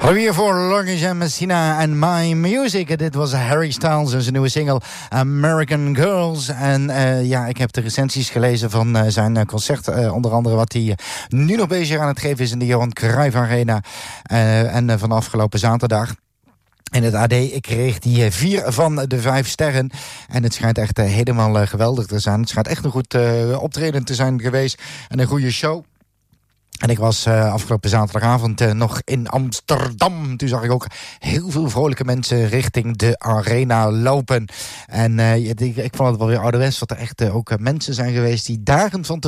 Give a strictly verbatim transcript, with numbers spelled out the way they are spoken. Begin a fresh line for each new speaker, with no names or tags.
Weer voor Logish en Messina en My Music. Dit was Harry Styles en zijn nieuwe single American Girls. En uh, ja, ik heb de recensies gelezen van uh, zijn concert. Uh, onder andere wat hij uh, nu nog bezig aan het geven is in de Johan Cruijff Arena. Uh, en uh, van afgelopen zaterdag. In het A D kreeg hij vier van de vijf sterren. En het schijnt echt uh, helemaal uh, geweldig te zijn. Het schijnt echt een goed uh, optreden te zijn geweest. En een goede show. En ik was uh, afgelopen zaterdagavond uh, nog in Amsterdam. Toen zag ik ook heel veel vrolijke mensen richting de arena lopen. En uh, ik, ik vond het wel weer ouderwets dat er echt uh, ook uh, mensen zijn geweest die dagen van